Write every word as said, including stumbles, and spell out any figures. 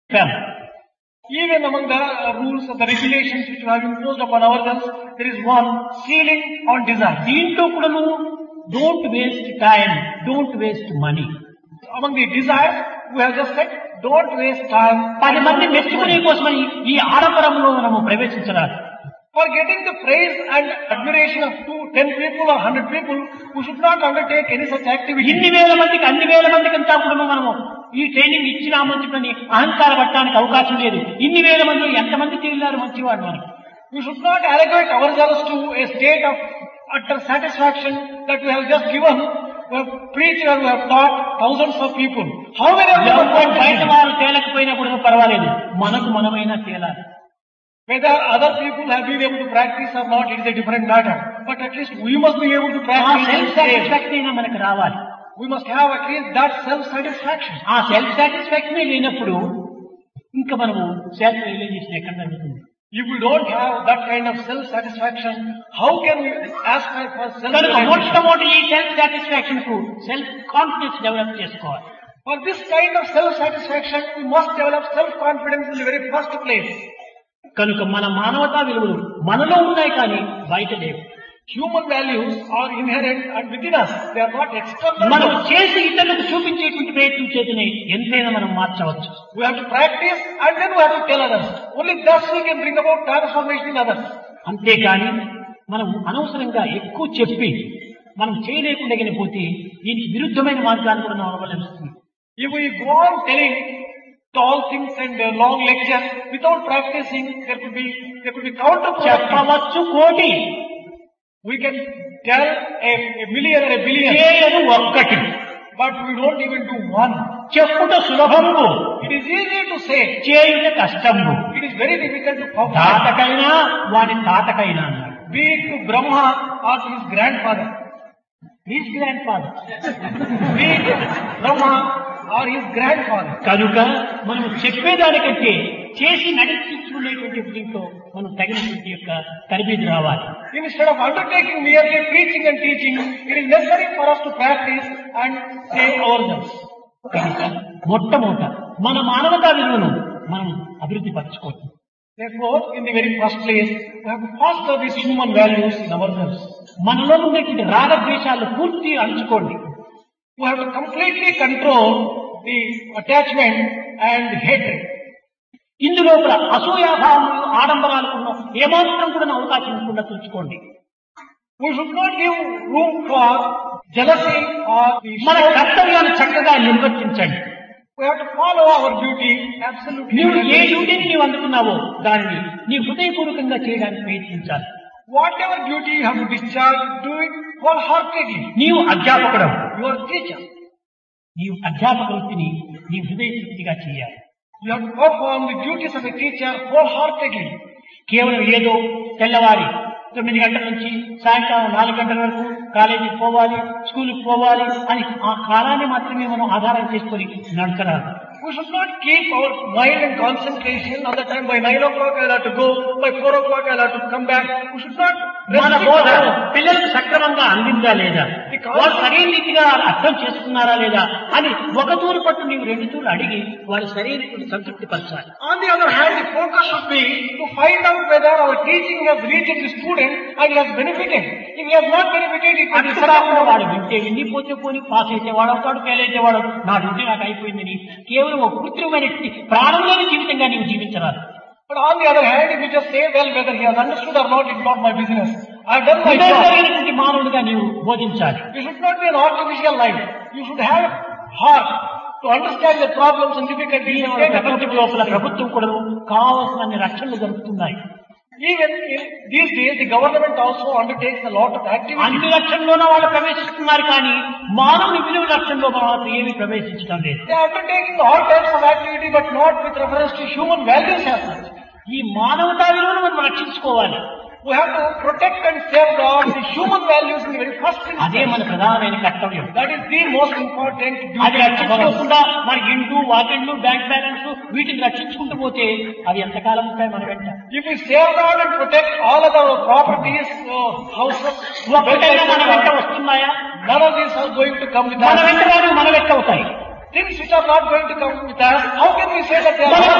them. Even among the uh, rules of the regulations which we have imposed upon ourselves, there is one ceiling on desire. దీంట్లో కూడా నువ్వు don't waste time, don't waste money. Among the desires, we have just said, don't waste time. పది మంది మెచ్చుకునే కోసమని ఈ ఆడంబరంలో మనము ప్రవేశించరాదు. For getting the praise and admiration of two, ten people or hundred people, we should not undertake any such activity. ఇన్ని వేల మందికి అన్ని వేల మందికి అంతా కూడా మనము ఈ ట్రైనింగ్ ఇచ్చినామని చెప్పని అహంకార పట్టడానికి అవకాశం లేదు. ఇన్ని వేల మంది ఎంతమంది తీరులారు మంచివాడు మనకి. We should not arrogate ourselves to a state of utter satisfaction that we have just given, we have preached and we have taught thousands of people. How many of them బయట వారు తేలకపోయినా కూడా పర్వాలేదు, మనకు మనమైనా తేలాలి. Whether other people have been able to practice or not, it is a different matter. But at least we must be able to practice. Self satisfaction అయినా మనకు రావాలి. We must have at least that self-satisfaction. ఆ self satisfaction లేనప్పుడు ఇంకా మనము self realisation ఎక్కడ జరుగుతుంది? If we don't have that kind of self-satisfaction, how can we aspire for కనుక self-realization? మొట్టమొదటి ఈ సెల్ఫ్ సాటిస్ఫాక్షన్ కు సెల్ఫ్ కాన్ఫిడెన్స్ డెవలప్ చేసుకోవాలి. For this kind of self-satisfaction, we must develop self-confidence in the very first place. కనుక మన మానవతా విలువలు మనలో ఉన్నాయి కానీ బయట లేవు. Human values are inherent and within us. They are not external. మనం చేసి ఇతరులకు చూపించేటువంటి ప్రయత్నం చేతనే ఎంతైనా మనం మార్చవచ్చు. We have to practice and then we have to tell others. Only thus we can bring about transformation in others. అంతేకాని మనం అనవసరంగా ఎక్కువ చెప్పి మనం చేయలేకుండా పోతే దీనికి విరుద్ధమైన మార్గాన్ని కూడా మనం అవలంబిస్తుంది. If we go on telling tall things and uh, long lectures without practicing, there could be there could be counterproductive. చెప్పవచ్చు కోటి, We can tell a, a million or a billion, చేయను ఒక్కటి. but we don't even do one. చెప్పుట సులభము, It is easy to say. చేయుట కష్టము. It is very difficult to perform. తాతకైనా వాడి తాతకైనా అన్నాడు. Be it to Brahma or to his grandfather. His grand father. Be it Brahma or his grandfather. కనుక మనం చెప్పేదానికంటే చేసి నడిపించుకునేటువంటి దీంట్లో మనం తగినటువంటి యొక్క తరబేది రావాలి. Instead of undertaking merely preaching and teaching, it is necessary for us to practice and say ourselves. కనుక మొట్టమొదట మన మానవతా విలువను మనం అభివృద్ధి పరచుకోవాలి. Therefore, in the very first place, we have to foster these human values in ourselves. మనలో ఉండేటువంటి రాగద్వేషాలు పూర్తి అణుచుకోండి. We have to completely control the attachment and hatred. ఇందులోపల అసూయాభావములు ఆడంబరాలకు ఏమాత్రం కూడా అవకాశం ఇవ్వకుండా చూసుకోండి. We should not give room for jealousy or the మన కర్తవ్యాన్ని చక్కగా నిర్వర్తించండి. We have to follow our duty absolutely. నీవు ఏ డ్యూటీని నీవు అందుకున్నావో దానిని నీ హృదయపూర్వకంగా చేయడానికి ప్రయత్నించాలి. Whatever duty you have to discharge, do it wholeheartedly. నీవు అధ్యాపకుడు, You are a teacher. నీవు అధ్యాపక వృత్తిని నీ హృదయతృప్తిగా చేయాలి. You have to perform the duties of a teacher wholeheartedly. కేవలం ఏదో తెల్లవారి తొమ్మిది గంటల నుంచి సాయంకాలం నాలుగు గంటల వరకు కాలేజీకి పోవాలి, స్కూల్కి పోవాలి అని ఆ కాలాన్ని మాత్రమే మనం ఆధారం చేసుకొని నడచరాదు. We should not keep our mind and concentration on the time by nine o'clock I'll have to go, by four o'clock I'll have to come back. We should not. మన బోధ పిల్లలకు సక్రమంగా అందిందా లేదా, వారు సరైన రీతిగా అర్థం చేసుకున్నారా లేదా అని ఒక తూరు పట్టు నీవు రెండు తూర్లు అడిగి వారి సరైన సంతృప్తి పరచాలి. On the other hand, the focus should be to find out whether our teaching has reached the student and he has benefited. If he has not benefited, it will be అక్షరాలను వాడు వింటే విన్ని పోతే పోని పాస్ అయితేవాడు అవుతాడు, fail అయితేవాడు నా duty నాకు అయిపోయిందని కేవలం ఒక కృత్రిమైన ప్రారంభంలోని జీవితంగా నీవు జీవించరాదు. But on the other hand, if you just say, well, whether he has understood or not, it's not my business. I have done my job. హృదయమైనటువంటి మానవుడిగా నీవు బోధించాలి. You should not be an artificial life. You should have heart to understand the problems and difficulties. and take ప్రపంచం లోపల ప్రభుత్వం కూడా కావాల్సిన రక్షణలు జరుపుతున్నాయి. Even in these days, the government also undertakes a lot of activities. అన్ని రక్షణలోనూ వాళ్ళు ప్రవేశిస్తున్నారు కానీ మానవుని విలువ రక్షణలో మాత్రం ఏమీ ప్రవేశించడం లేదు. They are undertaking all types of activity, but not with reference to human values as such. ఈ మానవతా విలువను మనం రక్షించుకోవాలి. We have to protect and safeguard the human values in the very first అదే instance. మన ప్రధానమైన కర్తవ్యం. That is the most important duty. అది రక్షించుకోకుండా మన ఇండ్లు వాకిండ్లు బ్యాంక్ బ్యాలెన్స్ వీటిని రక్షించుకుంటూ పోతే అవి ఎంతకాలం ఉంటాయి మన వెంట. If we safeguard and protect all of our properties, uh, houses, ఒక్కటైనా మన వెంట వస్తున్నాయా? none of these are going to come with మన us. వెంట రాదు, మన వెంట అవుతాయి. Things which are not going to come with us, how can we say that they are మన not